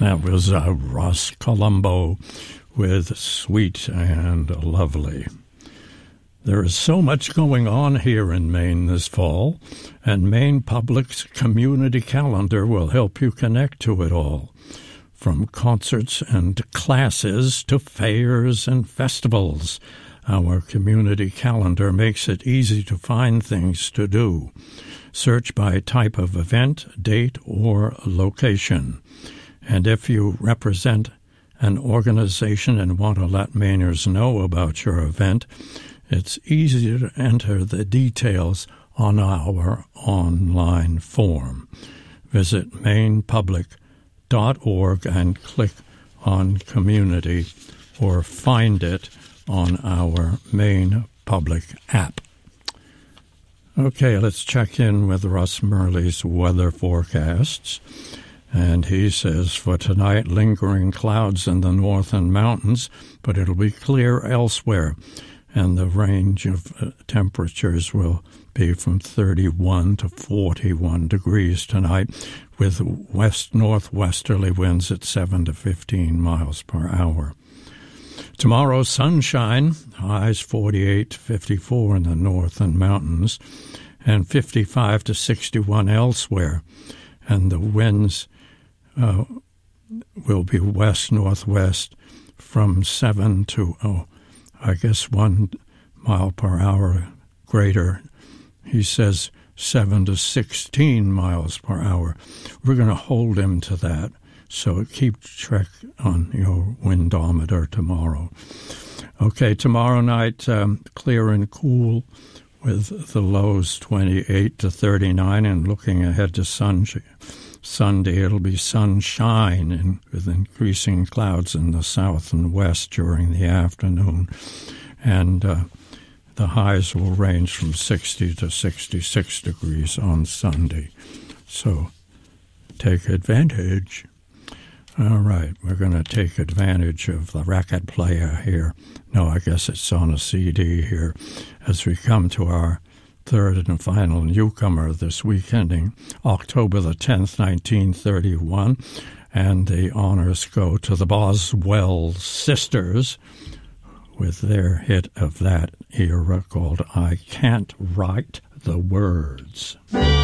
That was Ross Colombo with Sweet and Lovely. There is so much going on here in Maine this fall, and Maine Public's community calendar will help you connect to it all. From concerts and classes to fairs and festivals, our community calendar makes it easy to find things to do. Search by type of event, date, or location. And if you represent an organization and want to let Mainers know about your event, it's easy to enter the details on our online form. Visit mainepublic.org and click on Community, or find it on our Maine Public app. Okay, let's check in with Russ Murley's weather forecasts. And he says, for tonight, lingering clouds in the northern mountains, but it'll be clear elsewhere. And the range of temperatures will be from 31 to 41 degrees tonight, with west-northwesterly winds at 7 to 15 miles per hour. Tomorrow, sunshine, highs 48 to 54 in the northern mountains, and 55 to 61 elsewhere. And the winds will be west-northwest from 7 to, 1 mile per hour greater. He says 7 to 16 miles per hour. We're going to hold him to that, so keep track on your windometer tomorrow. Okay, tomorrow night, clear and cool with the lows 28 to 39, and looking ahead to Sunday, it'll be sunshine and with increasing clouds in the south and west during the afternoon. And the highs will range from 60 to 66 degrees on Sunday. So take advantage. All right, we're going to take advantage of the record player here. No, I guess it's on a CD here as we come to our third and final newcomer this week, ending October the 10th, 1931. And the honors go to the Boswell Sisters with their hit of that era called I Can't Write the Words.